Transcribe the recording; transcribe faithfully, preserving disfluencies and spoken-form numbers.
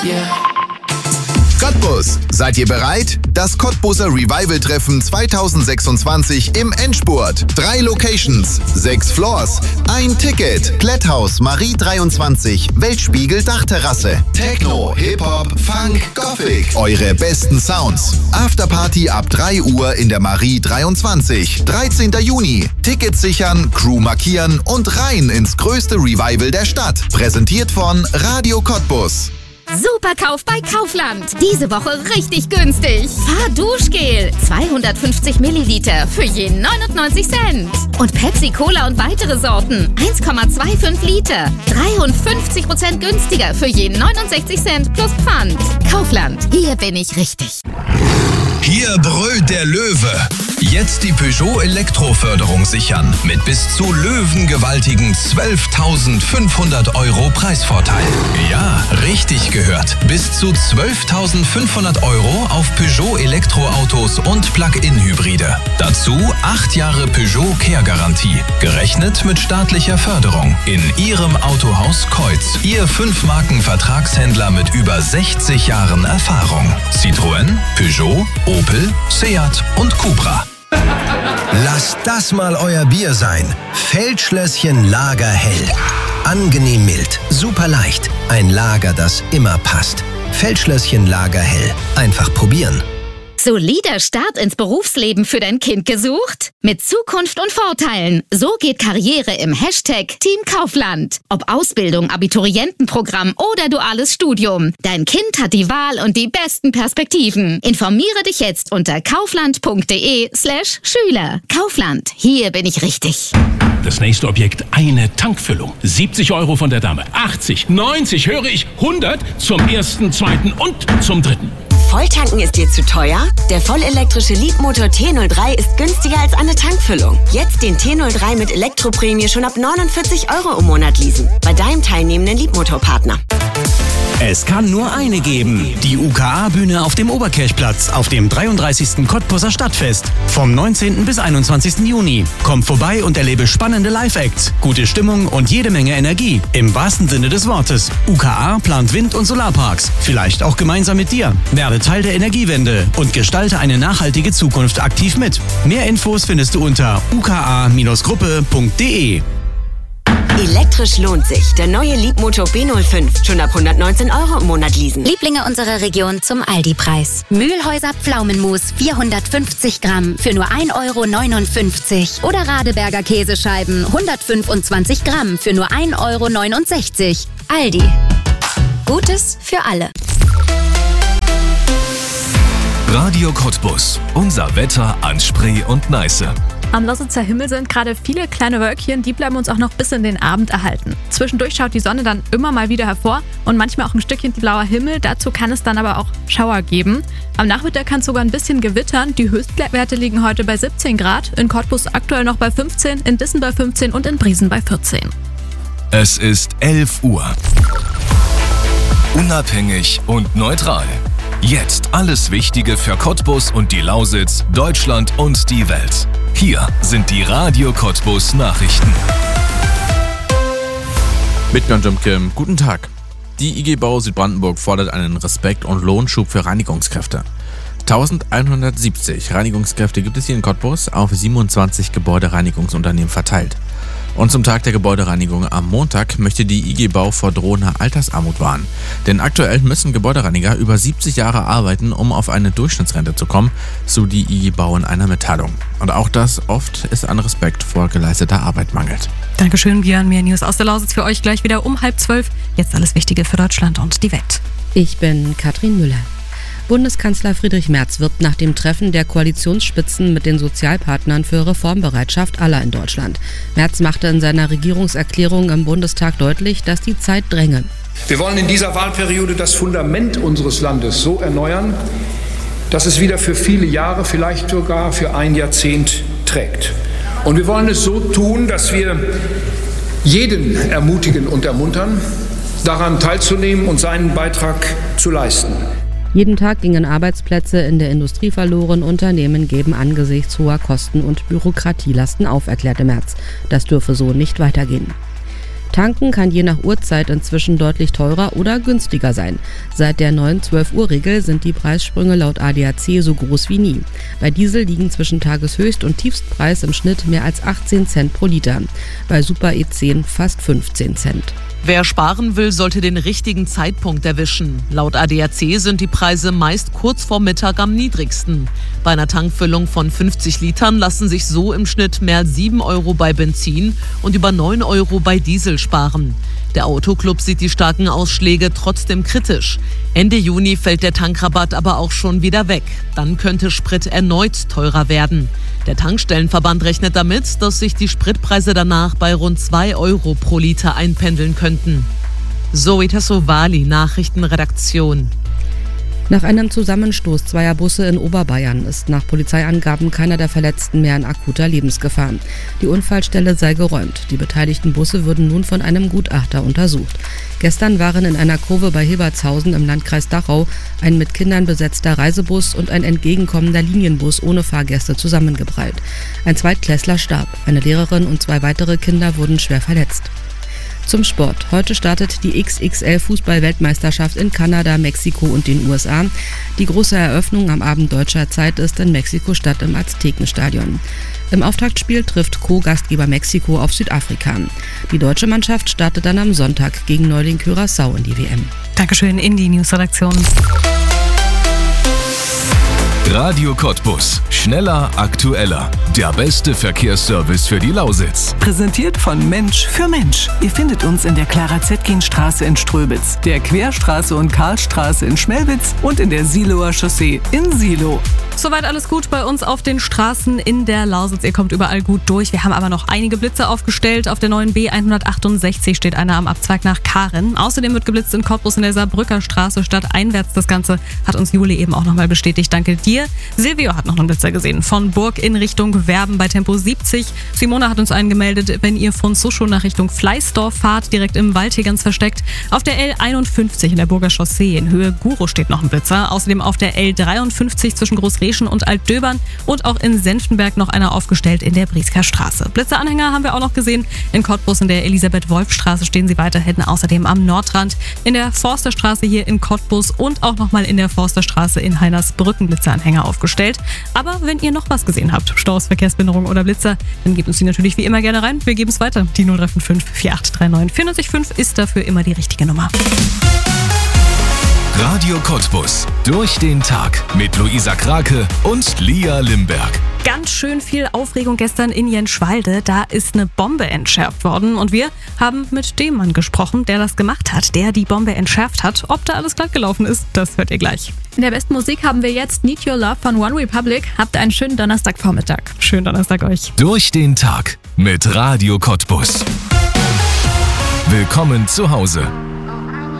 Yeah. Cottbus, seid ihr bereit? Das Cottbuser Revival-Treffen zwanzig sechsundzwanzig im Endspurt. Drei Locations, sechs Floors, ein Ticket. Kletthaus Marie dreiundzwanzig, Weltspiegel Dachterrasse. Techno, Hip-Hop, Funk, Gothic. Eure besten Sounds. Afterparty ab drei Uhr in der Marie dreiundzwanzig. dreizehnten Juni. Tickets sichern, Crew markieren und rein ins größte Revival der Stadt. Präsentiert von Radio Cottbus. Superkauf bei Kaufland. Diese Woche richtig günstig. Fahrduschgel. zweihundertfünfzig Milliliter für je neunundneunzig Cent. Und Pepsi Cola und weitere Sorten. eins Komma fünfundzwanzig Liter. dreiundfünfzig Prozent günstiger für je neunundsechzig Cent plus Pfand. Kaufland. Hier bin ich richtig. Hier brüllt der Löwe. Jetzt die Peugeot Elektroförderung sichern. Mit bis zu löwengewaltigen zwölftausendfünfhundert Euro Preisvorteil. Ja, richtig gehört. Bis zu zwölftausendfünfhundert Euro auf Peugeot Elektroautos und Plug-in-Hybride. Dazu acht Jahre Peugeot Care-Garantie. Gerechnet mit staatlicher Förderung. In Ihrem Autohaus Keutz. Ihr Fünf-Marken-Vertragshändler mit über sechzig Jahren Erfahrung. Citroën, Peugeot, Opel, Seat und Cupra. Lasst das mal euer Bier sein. Feldschlösschen Lager Hell. Angenehm mild, super leicht. Ein Lager, das immer passt. Feldschlösschen Lager Hell. Einfach probieren. Solider Start ins Berufsleben für dein Kind gesucht? Mit Zukunft und Vorteilen. So geht Karriere im Hashtag Team Kaufland. Ob Ausbildung, Abiturientenprogramm oder duales Studium. Dein Kind hat die Wahl und die besten Perspektiven. Informiere dich jetzt unter kaufland.de slash Schüler. Kaufland, hier bin ich richtig. Das nächste Objekt, eine Tankfüllung. siebzig Euro von der Dame. achtzig, neunzig, höre ich, hundert zum ersten, zweiten und zum dritten. Volltanken ist dir zu teuer? Der vollelektrische Leapmotor T null drei ist günstiger als eine Tankfüllung. Jetzt den T null drei mit Elektroprämie schon ab neunundvierzig Euro im Monat leasen. Bei deinem teilnehmenden Leapmotor-Partner. Es kann nur eine geben. Die U K A-Bühne auf dem Oberkirchplatz auf dem dreiunddreißigsten Cottbuser Stadtfest. Vom neunzehnten bis einundzwanzigsten Juni. Komm vorbei und erlebe spannende Live-Acts, gute Stimmung und jede Menge Energie. Im wahrsten Sinne des Wortes. U K A plant Wind- und Solarparks. Vielleicht auch gemeinsam mit dir. Werde Teil der Energiewende und gestalte eine nachhaltige Zukunft aktiv mit. Mehr Infos findest du unter u k a Bindestrich gruppe punkt d e. Elektrisch lohnt sich. Der neue Leapmotor B null fünf. Schon ab hundertneunzehn Euro im Monat leasen. Lieblinge unserer Region zum Aldi-Preis. Mühlhäuser Pflaumenmus vierhundertfünfzig Gramm für nur ein Euro neunundfünfzig. Oder Radeberger Käsescheiben hundertfünfundzwanzig Gramm für nur ein Euro neunundsechzig. Aldi. Gutes für alle. Radio Cottbus. Unser Wetter an Spree und Neiße. Am Lausitzer Himmel sind gerade viele kleine Wölkchen, die bleiben uns auch noch bis in den Abend erhalten. Zwischendurch schaut die Sonne dann immer mal wieder hervor und manchmal auch ein Stückchen blauer Himmel. Dazu kann es dann aber auch Schauer geben. Am Nachmittag kann es sogar ein bisschen gewittern. Die Höchstwerte liegen heute bei siebzehn Grad, in Cottbus aktuell noch bei fünfzehn, in Dissen bei fünfzehn und in Briesen bei vierzehn. Es ist elf Uhr. Unabhängig und neutral. Jetzt alles Wichtige für Cottbus und die Lausitz, Deutschland und die Welt. Hier sind die Radio Cottbus Nachrichten. Mit Björn Jumke, guten Tag. Die I G Bau Südbrandenburg fordert einen Respekt- und Lohnschub für Reinigungskräfte. eintausendeinhundertsiebzig Reinigungskräfte gibt es hier in Cottbus auf siebenundzwanzig Gebäudereinigungsunternehmen verteilt. Und zum Tag der Gebäudereinigung am Montag möchte die I G Bau vor drohender Altersarmut warnen. Denn aktuell müssen Gebäudereiniger über siebzig Jahre arbeiten, um auf eine Durchschnittsrente zu kommen, so die I G Bau in einer Mitteilung. Und auch das oft ist an Respekt vor geleisteter Arbeit mangelt. Dankeschön, Björn. Mehr News aus der Lausitz für euch gleich wieder um halb zwölf. Jetzt alles Wichtige für Deutschland und die Welt. Ich bin Katrin Müller. Bundeskanzler Friedrich Merz wirbt nach dem Treffen der Koalitionsspitzen mit den Sozialpartnern für Reformbereitschaft aller in Deutschland. Merz machte in seiner Regierungserklärung im Bundestag deutlich, dass die Zeit dränge. Wir wollen in dieser Wahlperiode das Fundament unseres Landes so erneuern, dass es wieder für viele Jahre, vielleicht sogar für ein Jahrzehnt trägt. Und wir wollen es so tun, dass wir jeden ermutigen und ermuntern, daran teilzunehmen und seinen Beitrag zu leisten. Jeden Tag gingen Arbeitsplätze in der Industrie verloren. Unternehmen geben angesichts hoher Kosten und Bürokratielasten auf, erklärte Merz. Das dürfe so nicht weitergehen. Tanken kann je nach Uhrzeit inzwischen deutlich teurer oder günstiger sein. Seit der neuen zwölf-Uhr-Regel sind die Preissprünge laut A D A C so groß wie nie. Bei Diesel liegen zwischen Tageshöchst- und Tiefstpreis im Schnitt mehr als achtzehn Cent pro Liter. Bei Super E zehn fast fünfzehn Cent. Wer sparen will, sollte den richtigen Zeitpunkt erwischen. Laut A D A C sind die Preise meist kurz vor Mittag am niedrigsten. Bei einer Tankfüllung von fünfzig Litern lassen sich so im Schnitt mehr als sieben Euro bei Benzin und über neun Euro bei Diesel sparen. Der Autoclub sieht die starken Ausschläge trotzdem kritisch. Ende Juni fällt der Tankrabatt aber auch schon wieder weg. Dann könnte Sprit erneut teurer werden. Der Tankstellenverband rechnet damit, dass sich die Spritpreise danach bei rund zwei Euro pro Liter einpendeln könnten. Zoe Tassovali, Nachrichtenredaktion. Nach einem Zusammenstoß zweier Busse in Oberbayern ist nach Polizeiangaben keiner der Verletzten mehr in akuter Lebensgefahr. Die Unfallstelle sei geräumt. Die beteiligten Busse würden nun von einem Gutachter untersucht. Gestern waren in einer Kurve bei Hilbertshausen im Landkreis Dachau ein mit Kindern besetzter Reisebus und ein entgegenkommender Linienbus ohne Fahrgäste zusammengeprallt. Ein Zweitklässler starb. Eine Lehrerin und zwei weitere Kinder wurden schwer verletzt. Zum Sport. Heute startet die X X L-Fußball-Weltmeisterschaft in Kanada, Mexiko und den U S A. Die große Eröffnung am Abend deutscher Zeit ist in Mexiko-Stadt im Aztekenstadion. Im Auftaktspiel trifft Co-Gastgeber Mexiko auf Südafrika. Die deutsche Mannschaft startet dann am Sonntag gegen Neuling Curaçao in die W M. Dankeschön in die News-Redaktion. Radio Cottbus. Schneller, aktueller. Der beste Verkehrsservice für die Lausitz. Präsentiert von Mensch für Mensch. Ihr findet uns in der Clara-Zetkin-Straße in Ströbitz, der Querstraße und Karlstraße in Schmelwitz und in der Siloer Chaussee in Silo. Soweit alles gut bei uns auf den Straßen in der Lausitz. Ihr kommt überall gut durch. Wir haben aber noch einige Blitze aufgestellt. Auf der neuen B hundertachtundsechzig steht einer am Abzweig nach Karen. Außerdem wird geblitzt in Cottbus in der Saarbrücker Straße stadteinwärts. Das Ganze hat uns Juli eben auch nochmal bestätigt. Danke dir. Silvio hat noch einen Blitzer gesehen. Von Burg in Richtung Werben bei Tempo siebzig. Simone hat uns einen gemeldet, wenn ihr von Suschow nach Richtung Fleißdorf fahrt, direkt im Wald hier ganz versteckt. Auf der L einundfünfzig in der Burger Chaussee in Höhe Guro steht noch ein Blitzer. Außerdem auf der L dreiundfünfzig zwischen Großreschen und Altdöbern und auch in Senftenberg noch einer aufgestellt in der Briesker Straße. Blitzeranhänger haben wir auch noch gesehen. In Cottbus in der Elisabeth-Wolf-Straße stehen sie weiterhin. Außerdem am Nordrand in der Forsterstraße hier in Cottbus und auch nochmal in der Forsterstraße in Heinersbrücken Blitzeranhänger aufgestellt. Aber wenn ihr noch was gesehen habt, Staus, Verkehrsbehinderung oder Blitzer, dann gebt uns die natürlich wie immer gerne rein. Wir geben es weiter. Die null drei fünf vier acht drei neun vier fünf ist dafür immer die richtige Nummer. Radio Cottbus. Durch den Tag mit Luisa Krake und Lia Limberg. Ganz schön viel Aufregung gestern in Jenschwalde. Da ist eine Bombe entschärft worden und wir haben mit dem Mann gesprochen, der das gemacht hat, der die Bombe entschärft hat. Ob da alles glatt gelaufen ist, das hört ihr gleich. In der besten Musik haben wir jetzt Need Your Love von One Republic. Habt einen schönen Donnerstagvormittag. Schönen Donnerstag euch. Durch den Tag mit Radio Cottbus. Willkommen zu Hause.